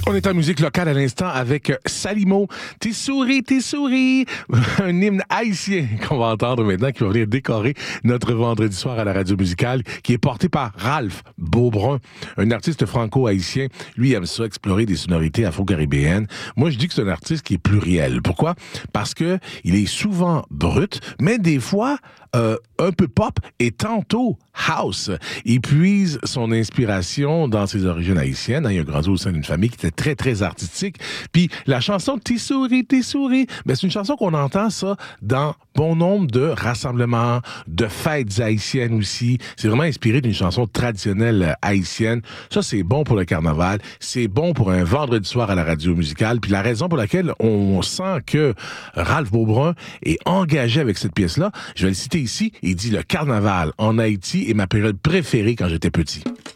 On est en musique locale à l'instant avec Salimo. T'es souris. Un hymne haïtien qu'on va entendre maintenant, qui va venir décorer notre vendredi soir à la radio musicale, qui est porté par Ralph Beaubrun, un artiste franco-haïtien. Lui, il aime ça, explorer des sonorités afro-caribéennes. Moi, je dis que c'est un artiste qui est pluriel. Pourquoi? Parce que il est souvent brut, mais des fois un peu pop et tantôt house. Il puise son inspiration dans ses origines haïtiennes. Il a grandi au sein d'une famille qui était très, très artistique. Puis la chanson « T'es souris », ben, c'est une chanson qu'on entend ça dans bon nombre de rassemblements, de fêtes haïtiennes aussi. C'est vraiment inspiré d'une chanson traditionnelle haïtienne. Ça, c'est bon pour le carnaval. C'est bon pour un vendredi soir à la radio musicale. Puis la raison pour laquelle on sent que Ralph Beaubrun est engagé avec cette pièce-là, je vais le citer ici, il dit « Le carnaval en Haïti est ma période préférée quand j'étais petit ».